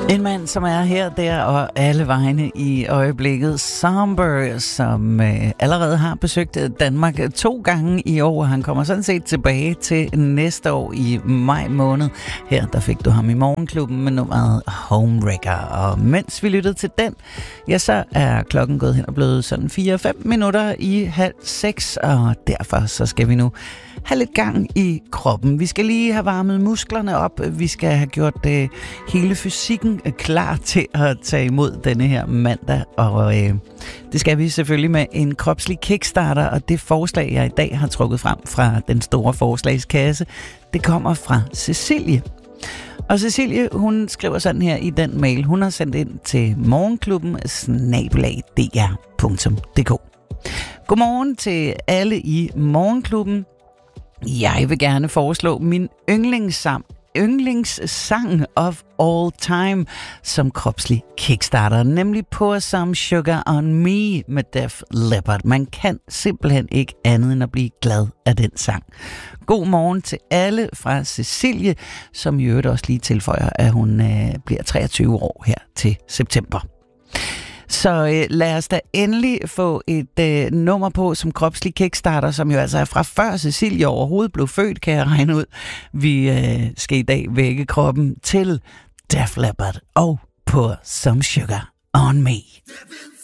En mand, som er her, der og alle vegne i øjeblikket. Somber, som allerede har besøgt Danmark 2 gange i år. Han kommer sådan set tilbage til næste år i maj måned. Her der fik du ham i Morgenklubben med nummeret Homewrecker. Og mens vi lyttede til den, ja, så er klokken gået hen og blevet sådan 4-5 minutter i 5:30. Og derfor så skal vi nu have lidt gang i kroppen. Vi skal lige have varmet musklerne op. Vi skal have gjort hele fysikken klar til at tage imod denne her mandag. Og det skal vi selvfølgelig med en kropslig kickstarter. Og det forslag, jeg i dag har trukket frem fra den store forslagskasse, det kommer fra Cecilie. Og Cecilie, hun skriver sådan her i den mail, hun har sendt ind til morgenklubben@dr.dk. Godmorgen til alle i Morgenklubben. Jeg vil gerne foreslå min yndlingssang of all time som kropslig kickstarter, nemlig Pour Some Sugar on Me med Def Leppard. Man kan simpelthen ikke andet end at blive glad af den sang. God morgen til alle fra Cecilie, som i øvrigt også lige tilføjer, at hun bliver 23 år her til september. Så lad os da endelig få et nummer på som kropslig kickstarter, som jo altså er fra før Cecilie overhovedet blev født, kan jeg regne ud. Vi skal i dag vække kroppen til Def Leppard og Pour Some Sugar on Me.